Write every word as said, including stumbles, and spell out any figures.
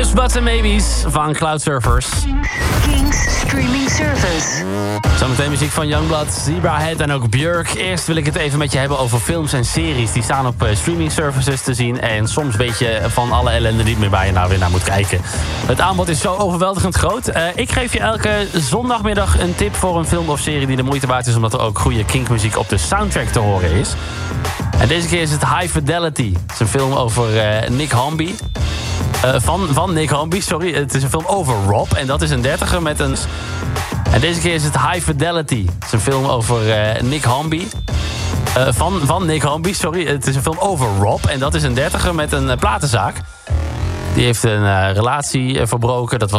Ifs, Buts en Maybes van Cloud Surfers. Kings Streaming Service. Zometeen muziek van Youngblood, Zebrahead en ook Björk. Eerst wil ik het even met je hebben over films en series. Die staan op uh, streaming services te zien. En soms weet je van alle ellende niet meer waar je nou weer naar moet kijken. Het aanbod is zo overweldigend groot. Uh, ik geef je elke zondagmiddag een tip voor een film of serie die de moeite waard is, omdat er ook goede kinkmuziek op de soundtrack te horen is. En deze keer is het High Fidelity. Het is een film over uh, Nick Hornby. Uh, van, van Nick Hornby, sorry. Het is een film over Rob. En dat is een dertiger met een... En deze keer is het High Fidelity. Het is een film over uh, Nick Hornby. Uh, van, van Nick Hornby, sorry. Het is een film over Rob. En dat is een dertiger met een uh, platenzaak. Die heeft een uh, relatie uh, verbroken. Dat was